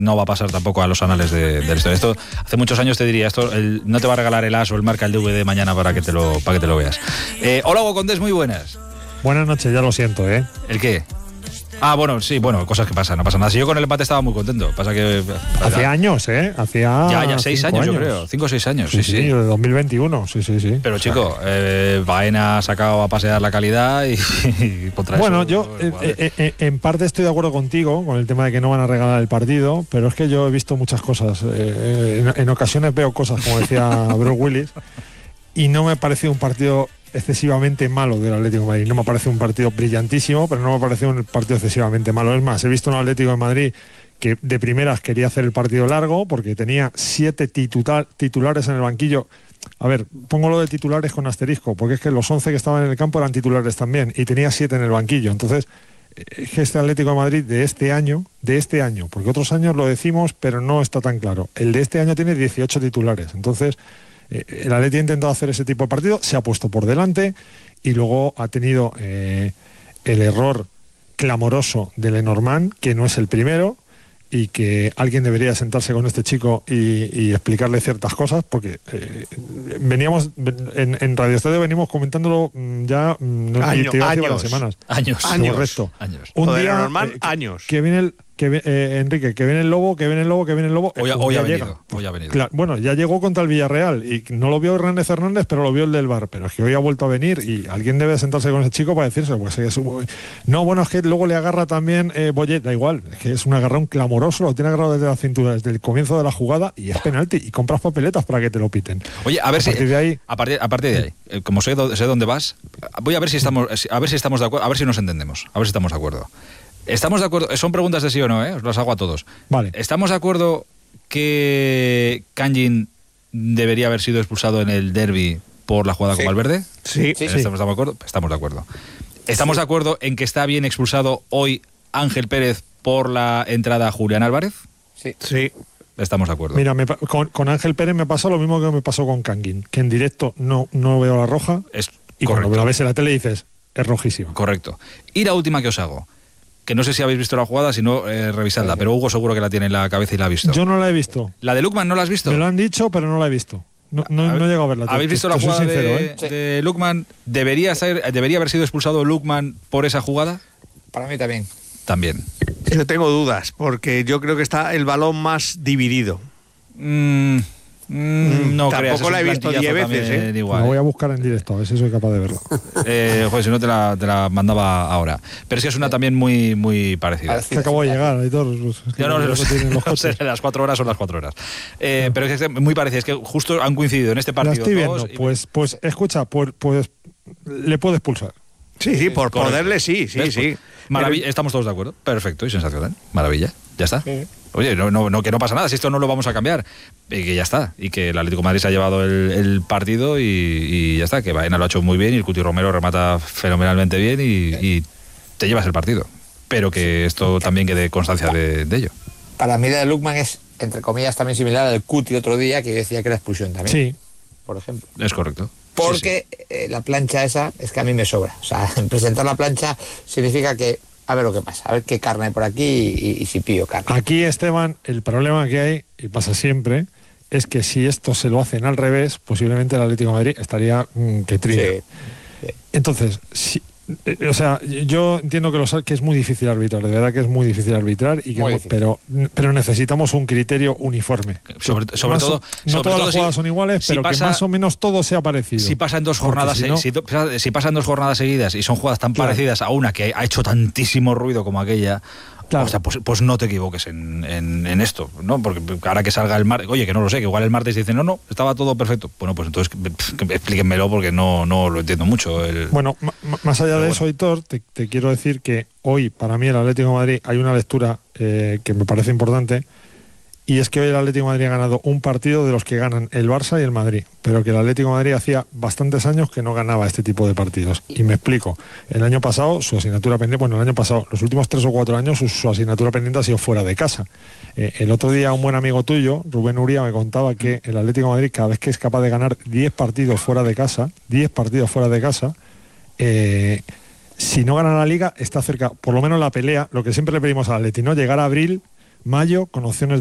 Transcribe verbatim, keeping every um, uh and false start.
no va a pasar tampoco a los anales de, de esto. Esto hace muchos años te diría, esto el, no te va a regalar el As o el Marca el D V D mañana para que te lo, para que te lo veas. Eh, hola, Hugo Condés, muy buenas. Buenas noches, ya lo siento, ¿eh? ¿El qué? Ah, bueno, sí, bueno, cosas que pasan, no pasa nada. Si yo con el empate estaba muy contento, pasa que... Hacía años, ¿eh? Hacía... Ya, ya, seis años, años, yo creo, cinco o seis años, sí, sí. sí, sí. De dos mil veintiuno, sí, sí, sí. Pero, chico, eh, Baena ha sacado a pasear la calidad y... y contra bueno, eso, yo eh, eh, eh, en parte estoy de acuerdo contigo con el tema de que no van a regalar el partido, pero es que yo he visto muchas cosas. Eh, en, en ocasiones veo cosas, como decía Bruce Willis, y no me ha parecido un partido excesivamente malo del Atlético de Madrid. No me parece un partido brillantísimo, pero no me parece un partido excesivamente malo. Es más, he visto un Atlético de Madrid que de primeras quería hacer el partido largo porque tenía siete titular, titulares en el banquillo. A ver, pongo lo de titulares con asterisco, porque es que los once que estaban en el campo eran titulares también, y tenía siete en el banquillo. Entonces, es que este Atlético de Madrid de este año, de este año, porque otros años lo decimos, pero no está tan claro. El de este año tiene dieciocho titulares. Entonces, el Atleti ha intentado hacer ese tipo de partido, se ha puesto por delante y luego ha tenido eh, el error clamoroso de Lenormand, que no es el primero, y que alguien debería sentarse con este chico y, y explicarle ciertas cosas, porque eh, veníamos en, en Radio Estadio venimos comentándolo ya no, Año, te iba a decir años, varias semanas. Años, años, correcto. años. Un Lo de día Lenormand, eh, años. que viene el que eh, Enrique, que viene el lobo, que viene el lobo, que viene el lobo. Hoy, eh, hoy ha llega. venido, hoy ha venido. Claro, bueno, ya llegó contra el Villarreal y no lo vio Hernández Hernández, pero lo vio el del V A R. Pero es que hoy ha vuelto a venir y alguien debe sentarse con ese chico para decirse, pues es un... no, bueno, es que luego le agarra también eh, Boyet, da igual, es que es un agarrón clamoroso, lo tiene agarrado desde la cintura, desde el comienzo de la jugada y es penalti y compras papeletas para que te lo piten. Oye, a ver a si partir de ahí, a partir, a partir de ahí, eh, como sé, sé dónde vas, voy a ver si estamos, a ver si estamos de acuerdo, a ver si nos entendemos, a ver si estamos de acuerdo. ¿Estamos de acuerdo? Son preguntas de sí o no, ¿eh? Os las hago a todos. Vale. ¿Estamos de acuerdo que Kangin debería haber sido expulsado en el derbi por la jugada Sí. con Valverde? Sí, Sí. ¿Estamos de acuerdo? Estamos de acuerdo. ¿Estamos de acuerdo en que está bien expulsado hoy Ángel Pérez por la entrada a Julián Álvarez? Sí. sí. Estamos de acuerdo. mira, me, con, con Ángel Pérez me pasa lo mismo que me pasó con Kangin, que en directo no, no veo la roja Es y correcto. cuando la ves en la tele dices, es rojísima. Correcto. Y la última que os hago, que no sé si habéis visto la jugada, si no, eh, revisadla, pero Hugo seguro que la tiene en la cabeza y la ha visto. Yo no la he visto. ¿La de Lukman no la has visto? Me lo han dicho, pero no la he visto. No, no, no he llegado a verla. ¿Habéis te- visto te la soy jugada sincero, de, ¿eh? Sí. de Lukman? ¿Debería, ser, ¿Debería haber sido expulsado Lukman por esa jugada? Para mí también. También. Yo tengo dudas, porque yo creo que está el balón más dividido. Mm, mm, no Tampoco creas, es un la he visto plantillazo diez veces, también ¿eh? igual, La voy a ¿eh? buscar en directo, a ver si soy capaz de verla. Eh, joder, si no te la, te la mandaba ahora. Pero es que es una también muy, muy parecida. Parece- Que acabo de llegar, Aitor. Es que Yo no, lo lo que sé, tienen los no sé, coches. las cuatro horas son las cuatro horas. Eh, pero es que es muy parecida, es que justo han coincidido en este La partido. estoy viendo. dos y- Pues, pues escucha, pues, pues le puedo expulsar. Sí, sí, por correcto. poderle sí, sí, ¿Ves? sí. Maravilla, estamos todos de acuerdo. Perfecto y sensacional. Maravilla. Ya está. Sí. Oye, no, no, no, que no pasa nada, si esto no lo vamos a cambiar. Y que ya está. Y que el Atlético de Madrid se ha llevado el, el partido y, y ya está. Que Baena lo ha hecho muy bien y el Cuti Romero remata fenomenalmente bien y, y te llevas el partido. Pero que esto también quede constancia de, de ello. Para mí la de Lukman es, entre comillas, también similar al Cuti otro día, que decía que era expulsión también, Sí. por ejemplo. Es correcto. Porque Sí, sí. eh, la plancha esa es que a mí me sobra. O sea, presentar la plancha significa que a ver lo que pasa, a ver qué carne hay por aquí y, y si pillo carne. Aquí, Esteban, el problema que hay, y pasa siempre, es que si esto se lo hacen al revés, posiblemente el Atlético de Madrid estaría mmm, que trina. Sí, sí. Entonces, si, eh, o sea, yo entiendo que, los, que es muy difícil arbitrar, de verdad que es muy difícil arbitrar, y que, Muy difícil. pero, pero necesitamos un criterio uniforme. Sobre, sobre Más o- todo, no sobre todas todo las si- jugadas son iguales, si pero pasa- que más o menos todo sea parecido. Si pasan dos Porque jornadas, si no- si, to- si pasan dos jornadas seguidas y son jugadas tan Claro. parecidas a una que ha hecho tantísimo ruido como aquella, Claro. o sea, pues, pues no te equivoques en, en, en esto, ¿no? Porque ahora que salga el martes, oye, que no lo sé, que igual el martes dicen, no, no, estaba todo perfecto. Bueno, pues entonces pff, que explíquenmelo porque no, no lo entiendo mucho. El... Bueno, ma- ma- más allá Pero de bueno. eso, Hitor, te, te quiero decir que hoy, para mí, el Atlético de Madrid, hay una lectura eh, que me parece importante, y es que hoy el Atlético de Madrid ha ganado un partido de los que ganan el Barça y el Madrid, pero que el Atlético de Madrid hacía bastantes años que no ganaba este tipo de partidos. Y me explico. El año pasado, su asignatura pendiente, bueno, el año pasado, los últimos tres o cuatro años, su, su asignatura pendiente ha sido fuera de casa. Eh, el otro día, un buen amigo tuyo, Rubén Uría, me contaba que el Atlético de Madrid, cada vez que es capaz de ganar diez partidos fuera de casa, diez partidos fuera de casa, eh, si no gana la Liga, está cerca, por lo menos la pelea, lo que siempre le pedimos al Atleti, ¿no? Llegar a abril mayo con opciones